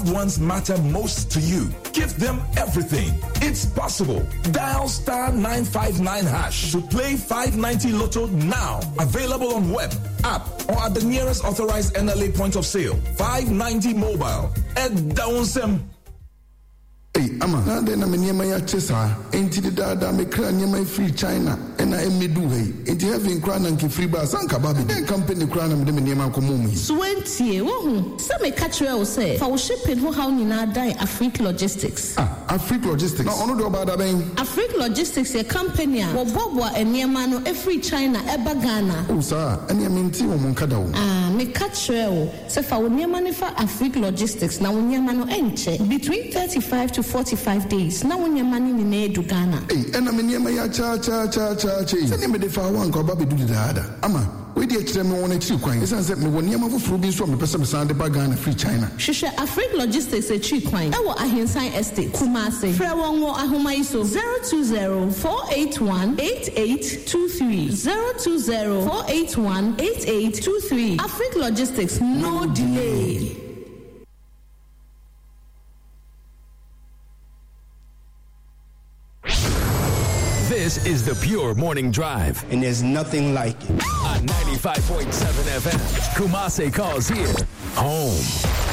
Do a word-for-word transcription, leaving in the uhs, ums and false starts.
loved ones matter most to you. Give them everything. It's possible. Dial star nine five nine hash to play five ninety Lotto now. Available on web, app, or at the nearest authorized N L A point of sale. five ninety mobile. And down some. Hey, ama na de na me niema ya chesa enti de dada me kra niema free China and na emedu hey enti having kra na nke free bar sanka ba be company kra na me de niema ko mum yi twenty wo hu se me ka kire wo se fa wo shipping ho how nyina dan Afrique Logistics ah Afrique Logistics na ono do ba da ben Afrique Logistics a company a wo bobo eniema no e free China e ba Ghana o sa eniema nti wo mon kada wo ah me ka kire wo se fa wo niema ne fa Afrique Logistics na wo niema no enche between thirty-five to forty-five days na wonya mani ni na edu Ghana eh ena me niema ya cha cha cha cha che se ne me de fa wan ko ba be du dada ama we dey kire me won akiri kwan esan se me won niema foforo bi so me pese me san de ba Ghana free China hwehwe Afrique Logistics akiri kwan e wo Ahensan Estate Kumasi fra won wo ahoma iso zero two zero four eight one eight eight two three zero two zero four eight one eight eight two three Afrique Logistics no delay. This is the Pure Morning Drive. And there's nothing like it. On ninety-five point seven F M, Kumasi calls here home.